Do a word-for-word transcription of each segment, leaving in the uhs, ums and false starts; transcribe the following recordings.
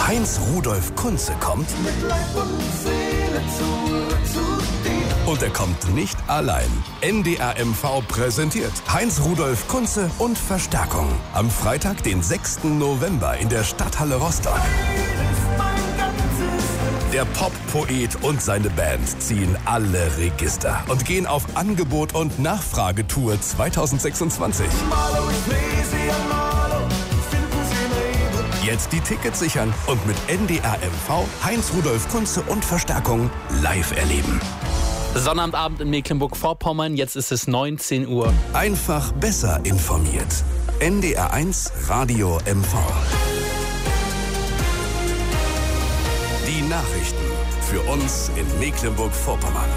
Heinz Rudolf Kunze kommt. Mit Leib und Seele zurück zu dir. Und er kommt nicht allein. N D R M V präsentiert Heinz Rudolf Kunze und Verstärkung. Am Freitag, den sechsten November in der Stadthalle Rostock. Der Pop-Poet und seine Band ziehen alle Register und gehen auf Angebot- und Nachfragetour zwanzig sechsundzwanzig. Jetzt die Tickets sichern und mit N D R M V Heinz Rudolf Kunze und Verstärkung live erleben. Sonnabendabend in Mecklenburg-Vorpommern, jetzt ist es neunzehn Uhr. Einfach besser informiert. N D R eins Radio M V. Die Nachrichten für uns in Mecklenburg-Vorpommern.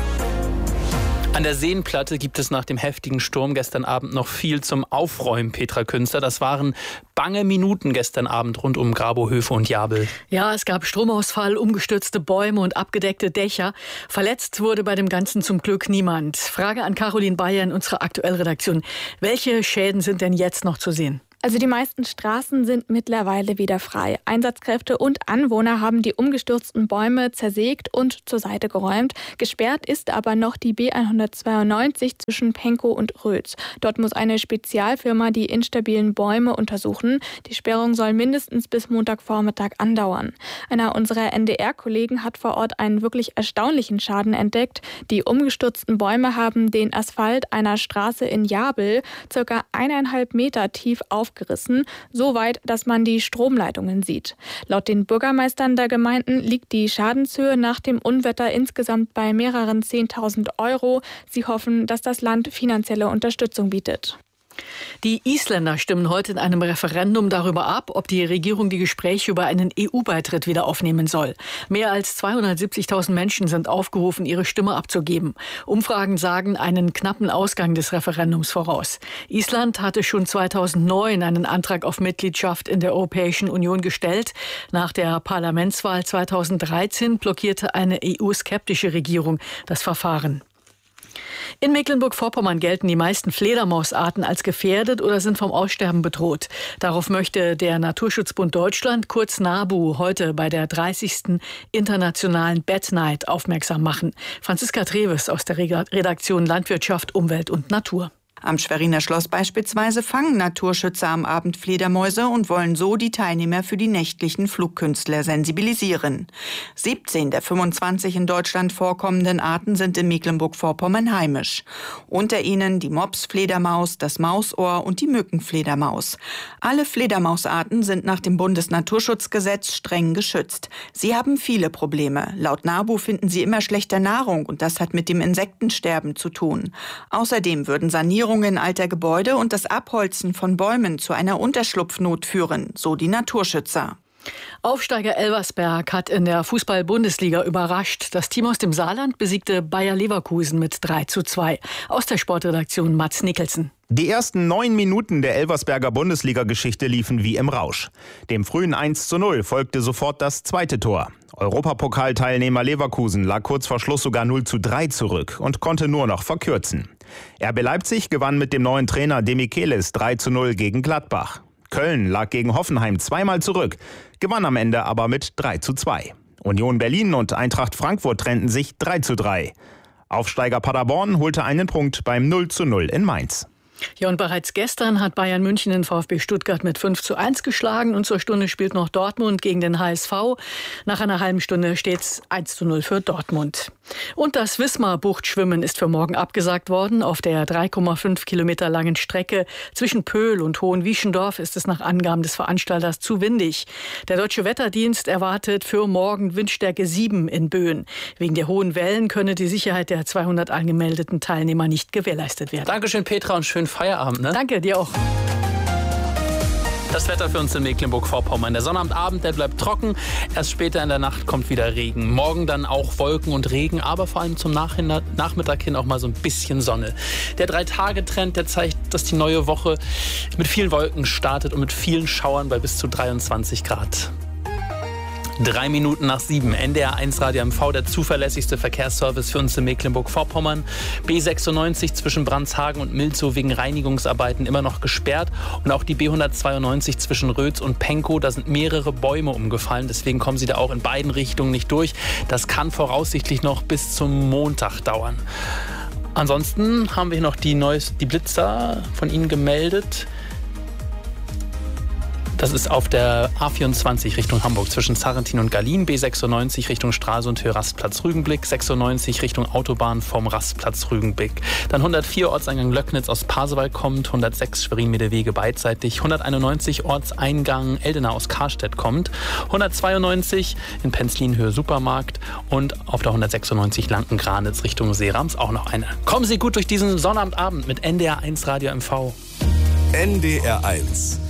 An der Seenplatte gibt es nach dem heftigen Sturm gestern Abend noch viel zum Aufräumen, Petra Künster. Das waren bange Minuten gestern Abend rund um Grabow-Höfe und Jabel. Ja, es gab Stromausfall, umgestürzte Bäume und abgedeckte Dächer. Verletzt wurde bei dem Ganzen zum Glück niemand. Frage an Caroline Bayer in unserer Aktuellredaktion. Welche Schäden sind denn jetzt noch zu sehen? Also die meisten Straßen sind mittlerweile wieder frei. Einsatzkräfte und Anwohner haben die umgestürzten Bäume zersägt und zur Seite geräumt. Gesperrt ist aber noch die B hundertzweiundneunzig zwischen Pankow und Rötz. Dort muss eine Spezialfirma die instabilen Bäume untersuchen. Die Sperrung soll mindestens bis Montagvormittag andauern. Einer unserer N D R-Kollegen hat vor Ort einen wirklich erstaunlichen Schaden entdeckt. Die umgestürzten Bäume haben den Asphalt einer Straße in Jabel circa eineinhalb Meter tief auf gerissen, so weit, dass man die Stromleitungen sieht. Laut den Bürgermeistern der Gemeinden liegt die Schadenshöhe nach dem Unwetter insgesamt bei mehreren zehntausend Euro. Sie hoffen, dass das Land finanzielle Unterstützung bietet. Die Isländer stimmen heute in einem Referendum darüber ab, ob die Regierung die Gespräche über einen E U-Beitritt wieder aufnehmen soll. Mehr als zweihundertsiebzigtausend Menschen sind aufgerufen, ihre Stimme abzugeben. Umfragen sagen einen knappen Ausgang des Referendums voraus. Island hatte schon zweitausendneun einen Antrag auf Mitgliedschaft in der Europäischen Union gestellt. Nach der Parlamentswahl zweitausenddreizehn blockierte eine E U-skeptische Regierung das Verfahren. In Mecklenburg-Vorpommern gelten die meisten Fledermausarten als gefährdet oder sind vom Aussterben bedroht. Darauf möchte der Naturschutzbund Deutschland, kurz NABU, heute bei der dreißigsten Internationalen Bat Night aufmerksam machen. Franziska Treves aus der Redaktion Landwirtschaft, Umwelt und Natur. Am Schweriner Schloss beispielsweise fangen Naturschützer am Abend Fledermäuse und wollen so die Teilnehmer für die nächtlichen Flugkünstler sensibilisieren. siebzehn der fünfundzwanzig in Deutschland vorkommenden Arten sind in Mecklenburg-Vorpommern heimisch. Unter ihnen die Mops-Fledermaus, das Mausohr und die Mückenfledermaus. Alle Fledermausarten sind nach dem Bundesnaturschutzgesetz streng geschützt. Sie haben viele Probleme. Laut NABU finden sie immer schlechter Nahrung und das hat mit dem Insektensterben zu tun. Außerdem würden Sanierungen in alter Gebäude und das Abholzen von Bäumen zu einer Unterschlupfnot führen, so die Naturschützer. Aufsteiger Elversberg hat in der Fußball-Bundesliga überrascht. Das Team aus dem Saarland besiegte Bayer Leverkusen mit drei zu zwei. Aus der Sportredaktion Mats Nicholson. Die ersten neun Minuten der Elversberger Bundesliga-Geschichte liefen wie im Rausch. Dem frühen eins zu null folgte sofort das zweite Tor. Europapokalteilnehmer Leverkusen lag kurz vor Schluss sogar null zu drei zurück und konnte nur noch verkürzen. R B Leipzig gewann mit dem neuen Trainer Demichelis drei zu null gegen Gladbach. Köln lag gegen Hoffenheim zweimal zurück, gewann am Ende aber mit drei zu zwei. Union Berlin und Eintracht Frankfurt trennten sich drei zu drei. Aufsteiger Paderborn holte einen Punkt beim null zu null in Mainz. Ja, und bereits gestern hat Bayern München den VfB Stuttgart mit fünf zu eins geschlagen und zur Stunde spielt noch Dortmund gegen den H S V. Nach einer halben Stunde steht es eins zu null für Dortmund. Und das Wismar-Buchtschwimmen ist für morgen abgesagt worden. Auf der drei Komma fünf Kilometer langen Strecke zwischen Pöhl und Hohenwieschendorf ist es nach Angaben des Veranstalters zu windig. Der Deutsche Wetterdienst erwartet für morgen Windstärke sieben in Böen. Wegen der hohen Wellen könne die Sicherheit der zweihundert angemeldeten Teilnehmer nicht gewährleistet werden. Dankeschön, Petra, und schönen Feierabend. Ne? Danke, dir auch. Das Wetter für uns in Mecklenburg-Vorpommern. Der Sonnabendabend, der bleibt trocken. Erst später in der Nacht kommt wieder Regen. Morgen dann auch Wolken und Regen, aber vor allem zum Nachmittag hin auch mal so ein bisschen Sonne. Der Drei-Tage-Trend, der zeigt, dass die neue Woche mit vielen Wolken startet und mit vielen Schauern bei bis zu dreiundzwanzig Grad. Drei Minuten nach sieben. N D R eins Radio M V, der zuverlässigste Verkehrsservice für uns in Mecklenburg-Vorpommern. B sechsundneunzig zwischen Brandshagen und Milzow wegen Reinigungsarbeiten immer noch gesperrt. Und auch die B hundertzweiundneunzig zwischen Rötz und Penkow, da sind mehrere Bäume umgefallen. Deswegen kommen Sie da auch in beiden Richtungen nicht durch. Das kann voraussichtlich noch bis zum Montag dauern. Ansonsten haben wir hier noch die, Neues, die Blitzer von Ihnen gemeldet. Das ist auf der A vierundzwanzig Richtung Hamburg zwischen Sarrentin und Gallien, B sechsundneunzig Richtung Stralsundhöhe Rastplatz Rügenblick, sechsundneunzig Richtung Autobahn vom Rastplatz Rügenblick. Dann hundertvier Ortseingang Löcknitz aus Pasewalk kommt, hundertsechs Schwerin-Medewege beidseitig, hunderteinundneunzig Ortseingang Eldenau aus Karstedt kommt, hundertzweiundneunzig in Penzlin-Höhe Supermarkt und auf der hundertsechsundneunzig Lanken-Granitz Richtung Seerams auch noch eine. Kommen Sie gut durch diesen Sonnabendabend mit N D R eins Radio M V. N D R eins.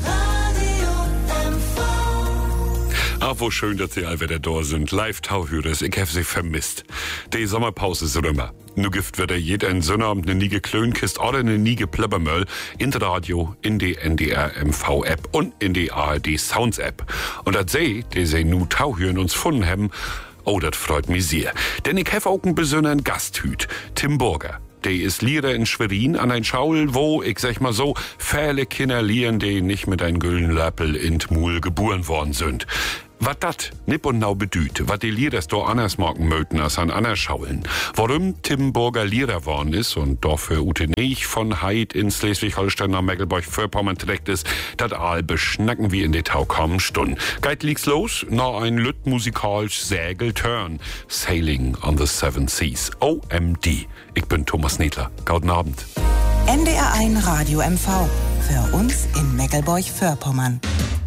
Ah, wo schön, dass Sie alle wieder da sind. Live-Tauhörers, ich habe Sie vermisst. Die Sommerpause ist immer. Nu gibt wieder jeder in Sonnabend eine Niege Klönkist oder eine Niege Plöbbermöll in der Radio, in die N D R M V-App und in die A R D Sounds-App. Und dat Sie, die Sie nu Tauhören uns gefunden haben, oh, das freut mich sehr. Denn ich habe auch einen besonderen Gasthüt, Tim Burger. Der ist Lehrer in Schwerin an ein Schaul, wo, ich sag mal so, viele Kinder lieren, die nicht mit ein gülden Lappel in Tmul geboren worden sind. Was dat nipp und nau bedüht, wat die Lieders do anders morgen möten als an anders Schaulen. Warum Tim Burger Lehrer worden ist und dafür Ute Nech von Heid in Schleswig-Holstein nach Mecklenburg-Vorpommern trägt ist, dat all beschnacken wir in die Tau kommen Stunden. Geit liegt's los, na ein lütt musikalisch Sägelturn. Sailing on the Seven Seas. O M D. Ich bin Thomas Nedler. Guten Abend. N D R eins Radio M V. Für uns in Mecklenburg-Vorpommern.